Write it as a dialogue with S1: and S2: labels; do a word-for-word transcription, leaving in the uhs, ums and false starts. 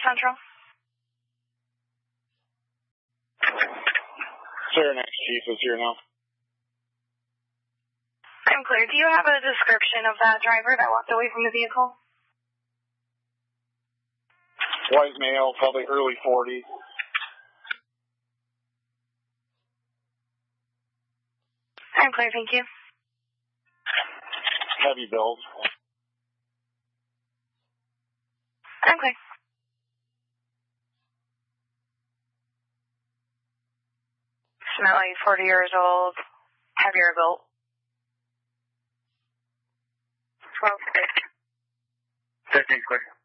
S1: Central.
S2: Sierra next chief is here now.
S1: I'm clear. Do you have a description of that driver that walked away from the vehicle?
S2: White male, probably early forties.
S1: I'm clear, thank you.
S2: Heavy build.
S1: I'm clear. Smelly, forty years old, heavier built.
S2: twelve six. fifteen clear.